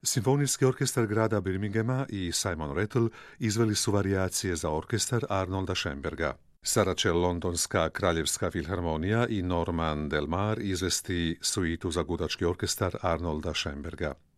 Simfonijski orkestar grada Birminghama i Simon Rattle izveli su varijacije za orkestar Arnolda Schönberga. Sada će Londonska kraljevska filharmonija i Norman Del Mar izvesti suitu za gudački orkestar Arnolda Schönberga.